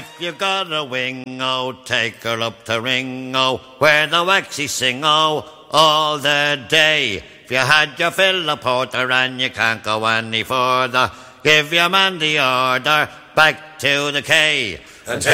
if you got a wing, oh, take her up to Ringo, where the waxy sing, oh, all the day. If you had your fill of porter and you can't go any further, give your man the order, back to the quay. And take